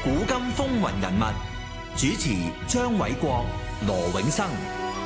古今風雲人物，主持張偉國、羅永生。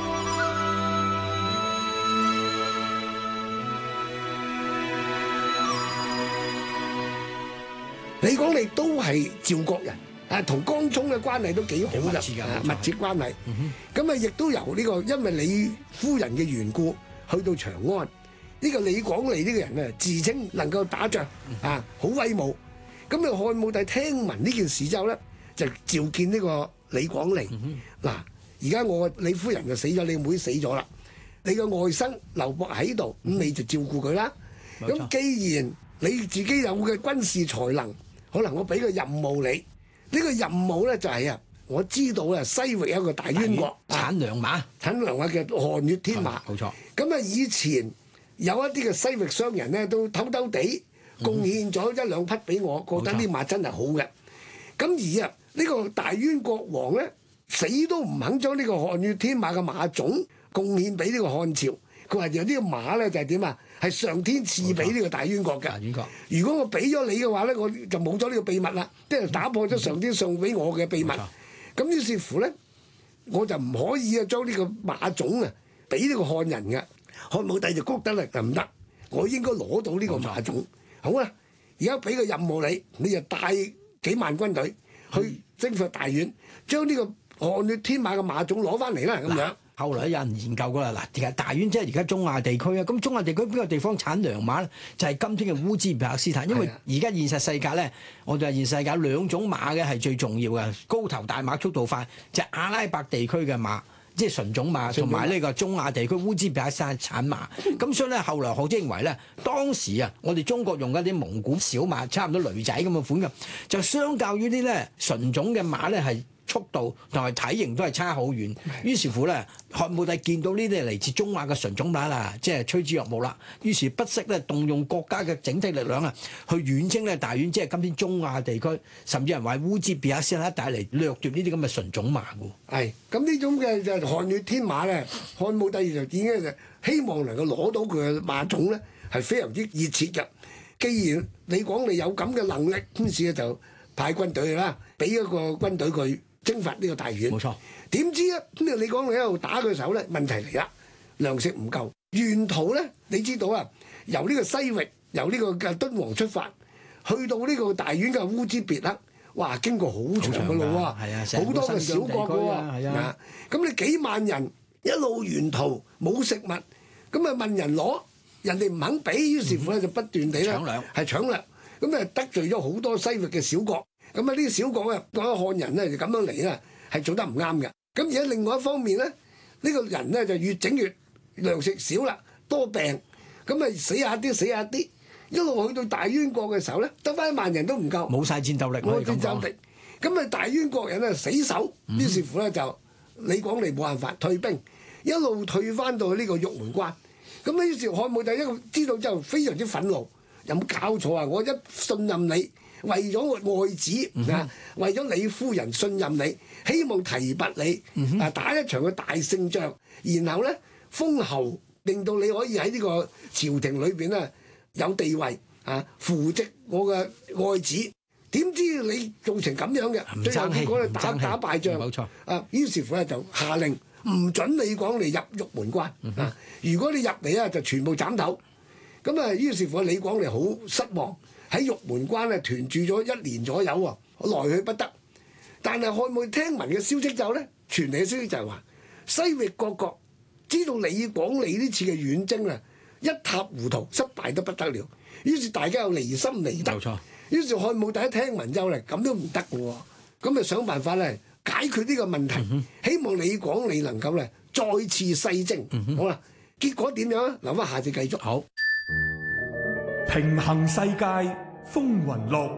李廣利都係趙國人，同江充嘅關係都幾好嘅，密切關係。咁亦都由呢個因為李夫人嘅緣故，去到長安。呢個李廣利呢個人自稱能夠打仗，好威武。咁漢武帝聽聞呢件事之後咧，就召見呢個李廣利。嗱，而家我李夫人就死咗，你妹死咗啦，你個外甥劉伯喺度，咁你就照顧佢啦。咁既然你自己有嘅軍事才能，可能我俾個任務你。呢個任務咧就係我知道西域有一個大淵國產良馬， 嘅漢越天馬。 冇錯。 咁以前有一啲嘅西域商人咧，都偷偷地貢獻咗1、2匹俾我，覺得呢馬真係好嘅。咁而呢個大淵國王咧，死都唔肯將呢個漢越天馬嘅馬種貢獻俾呢個漢朝。佢話有啲馬咧就係點啊？係上天賜俾呢個大淵國嘅。大淵國，如果我俾咗你嘅話咧，我就冇咗呢個秘密啦，即係打破咗上天送俾我嘅秘密。咁於是乎咧，我就唔可以將呢個馬種俾呢個漢人嘅。漢武帝就覺得咧就唔得，我應該攞到呢個馬種。好啦，而家俾個任務你，你就帶幾萬軍隊去征服大宛，將呢個漢越天馬嘅馬種攞翻嚟啦。咁樣。 後來有人研究過啦，嗱，其實大宛即係而家中亞地區啊。咁中亞地區邊個地方產良馬咧？就係今天嘅烏茲別克斯坦。因為而家現實世界咧，我哋話現實世界兩種馬嘅係最重要嘅，高頭大馬速度快，就係阿拉伯地區嘅馬，即係純種馬，同埋呢個中亞地區烏茲別克斯坦產馬。咁所以咧，後來學者認為咧，當時我哋中國用嗰啲蒙古小馬，差唔多驢仔咁嘅款嘅，就相較於啲咧純種嘅馬咧係速度同埋體型都係差好遠，於是乎咧，漢武帝見到呢啲嚟自中亞嘅純種馬啦，即係趨之若鶩啦。於是不惜咧動用國家嘅整體力量去遠征咧大宛，即係今天中亞地區，甚至人話烏茲別克斯坦一帶嚟掠奪呢啲咁嘅純種馬嘅。係咁呢種嘅就漢越天馬咧，漢武帝就已經就希望能夠攞到佢嘅馬種咧，係非常之熱切嘅。既然李廣利有咁嘅能力，於是就派軍隊啦，俾一個軍隊佢征伐呢個大宛。冇錯。點知呢個李廣利喺度打佢嘅時候咧，問題嚟啦，糧食唔夠。沿途咧，你知道由呢個西域，由呢個嘅敦煌出發，去到呢個大宛嘅烏茲別克，哇！經過好長嘅路好多嘅小國喎。咁你幾萬人一路沿途冇食物，咁問人攞，人哋唔肯俾，於是乎咧就不斷地搶糧，咁得罪咗好多西域嘅小國。咁呢啲小國嗰啲漢人咧就咁樣嚟啦，係做得唔啱嘅。咁而家另外一方面咧，呢個人咧就越整越糧食少啦，多病，咁死下啲，一路去到大宛國嘅時候咧，得翻1萬人都唔夠， 冇晒戰鬥力， 冇戰鬥力。咁大宛國人死守，於是乎咧就李廣利冇辦法退兵，一路退翻到呢個玉門關。咁於是漢武帝一個知道之後非常之憤怒，有冇搞錯啊？我一信任你，為咗外子為咗李夫人信任你，希望提拔你打一場嘅大勝仗，然後咧封侯，令到你可以喺呢個朝廷裏邊咧有地位扶植我嘅愛子。點知你做成咁樣嘅，最後結果咧打敗仗，冇錯於是乎咧就下令唔准李廣利入玉門關如果你入嚟就全部斬頭。咁於是乎李廣利好失望，喺玉門關團住咗1年左右喎，來去不得。但係漢武聽聞嘅消息之後咧，傳嚟嘅消息就係話西域各國知道李廣利呢次嘅遠征一塌糊塗，失敗得不得了。於是大家又離心離德。冇錯。於是漢武帝一聽聞之後咁都唔得嘅喎，咁就想辦法解決呢個問題，希望李廣利能夠再次西征。好啦，結果點樣啊？留翻下次繼續。好。 平衡世界風雲錄。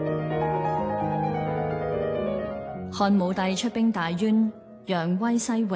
漢武帝出兵大宛，揚威西域。